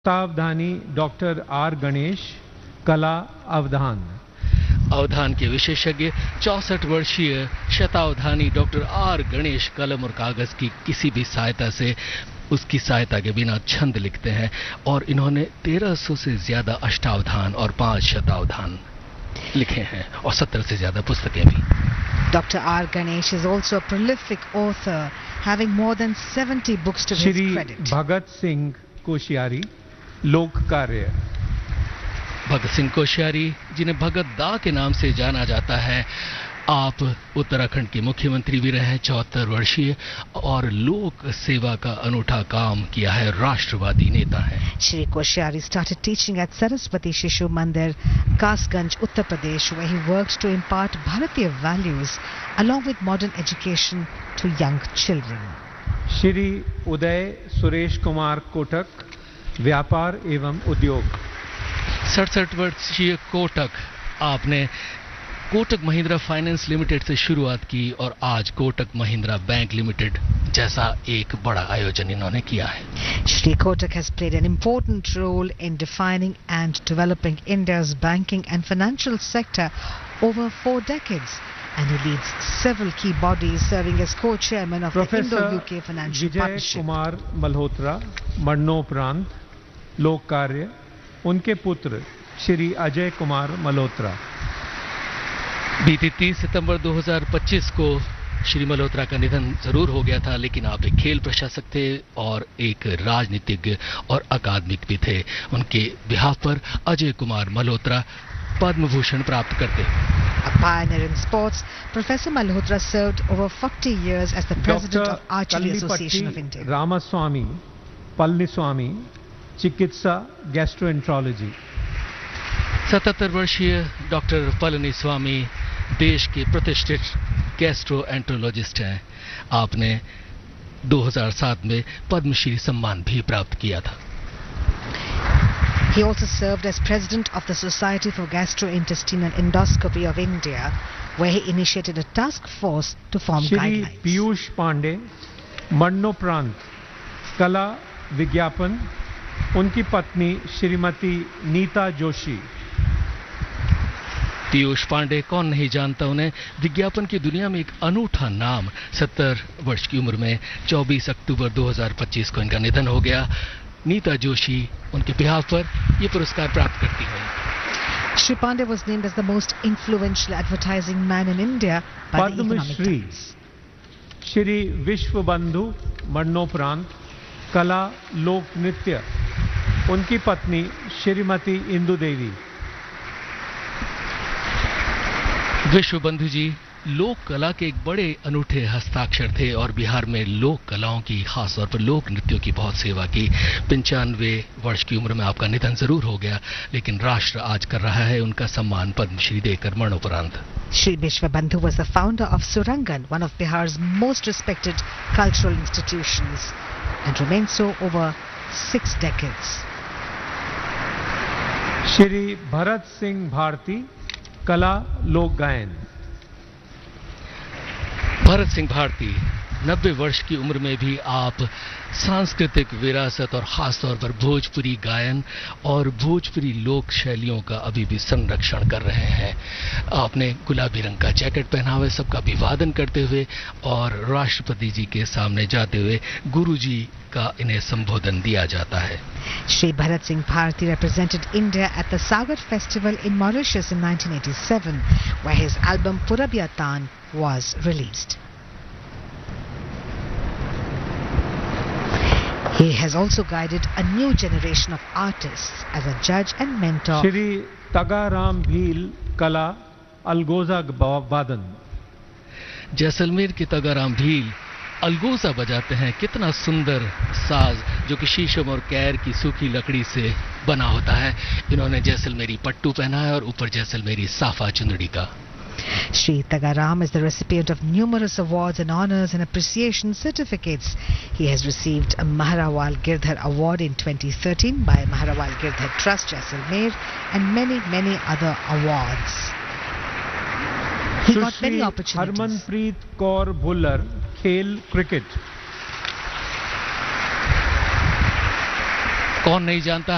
शतावधानी doctor R Ganesh, कला अवधान। अवधान के विशेषज्ञ 64 वर्षीय शतावधानी डॉक्टर आर गणेश कलम और कागज की किसी भी सहायता से उसकी सहायता के बिना छंद लिखते हैं और इन्होंने 1300 से ज्यादा अष्टावधान और 5 शतावधान लिखे हैं और 70 से ज्यादा पुस्तकें भी। Dr. R. Ganesh is also a prolific author, having more than 70 books to his credit. Shri Bhagat Singh Koshyari, लोक कार्य। भगत सिंह कोश्यारी, जिन्हें भगत दा के नाम से जाना जाता है, आप उत्तराखंड के मुख्यमंत्री भी रहे हैं, 74 वर्षीय, और लोक सेवा का अनूठा काम किया है, राष्ट्रवादी नेता है। Shri Koshari started teaching at Saraswati Shishu Mandir, Kasganj, Uttar Pradesh, where he worked to impart Bharatiya values along with modern education to young children. Shri Uday Suresh Kumar Kotak, व्यापार एवं उद्योग। 67 वर्षीय कोटक, आपने कोटक महिंद्रा फाइनेंस लिमिटेड से शुरुआत की और आज कोटक महिंद्रा बैंक लिमिटेड जैसा एक बड़ा आयोजन इन्होंने किया है। Shri Kotak has played an important role in defining and developing India's banking and financial sector over 4 decades, and he leads several key bodies, serving as co-chairman of the Indo-UK Financial Partnership. Vijay Kumar Malhotra, मरणोपरांत, लोक कार्य। उनके पुत्र श्री अजय कुमार मल्होत्रा। बीती 30 सितंबर 2025 को श्री मल्होत्रा का निधन जरूर हो गया था, लेकिन आप एक खेल प्रशासक थे और एक राजनीतिज्ञ और अकादमिक भी थे। उनके बिहाफ पर अजय कुमार मल्होत्रा पद्म भूषण प्राप्त करते। A pioneer in sports, Professor Malhotra served over 40 years as the president of Archery Association of India. Ramaswamy पल्लीस्वामी, चिकित्सा गैस्ट्रोएंट्रोलॉजी। 77 वर्षीय डॉक्टर पलनीस्वामी देश के प्रतिष्ठित गैस्ट्रोएंट्रोलॉजिस्ट हैं। आपने 2007 में पद्मश्री सम्मान भी प्राप्त किया था। He also served as president of the Society for Gastrointestinal Endoscopy of India, where he initiated a task force to form guidelines. Shri Piyush Pandey, मरणोपरांत, कला विज्ञापन। उनकी पत्नी श्रीमती नीता जोशी। पीयूष पांडे, कौन नहीं जानता उन्हें, विज्ञापन की दुनिया में एक अनूठा नाम। 70 वर्ष की उम्र में 24 अक्टूबर 2025 को इनका निधन हो गया। नीता जोशी उनके बिहाफ पर यह पुरस्कार प्राप्त करती हैं। Shri Pandey was named as the most influential advertising man in India by the Economic Times. Shri विश्व बंधु, मरणोपरांत, कला लोक नृत्य। उनकी पत्नी श्रीमती इंदु देवी। विश्व बंधु जी लोक कला के एक बड़े अनूठे हस्ताक्षर थे और बिहार में लोक कलाओं की, खासतौर पर लोक नृत्यों की बहुत सेवा की। 95 वर्ष की उम्र में आपका निधन जरूर हो गया, लेकिन राष्ट्र आज कर रहा है उनका सम्मान पद्मश्री देकर मरणोपरांत। Shri Vishwabandhu was the founder of Surangan, one of Bihar's most respected cultural institutions, and remained so over 6 decades. Shri Bharat Singh Bharti, कला लोक गायन। भरत सिंह भारती 90 वर्ष की उम्र में भी आप सांस्कृतिक विरासत और खासतौर पर भोजपुरी गायन और भोजपुरी लोक शैलियों का अभी भी संरक्षण कर रहे हैं। आपने गुलाबी रंग का जैकेट पहना हुआ, सबका अभिवादन करते हुए और राष्ट्रपति जी के सामने जाते हुए गुरुजी का इन्हें संबोधन दिया जाता है। Shri Bharat Singh Bharti represented India at the Sagar Festival in Mauritius in 1987, where his album Purabiyatan was released. He has also guided a new generation of artists as a judge and mentor. Shri Tagaram Bhil, कला अलगोजा वादन। जैसलमेर के तगाराम भील अलगोजा बजाते हैं। कितना सुंदर साज जो कि शीशम और कैर की सूखी लकड़ी से बना होता है। इन्होंने जैसलमेरी पट्टू पहना है और ऊपर जैसलमेरी साफा चुंदड़ी का। Shri Tagaram is the recipient of numerous awards and honors and appreciation certificates. He has received a Maharawal Girdhar Award in 2013 by Maharawal Girdhar Trust, Jaisalmer, and many other awards. He got many opportunities. Harmanpreet Kaur Bhullar, खेल cricket. कौन नहीं जानता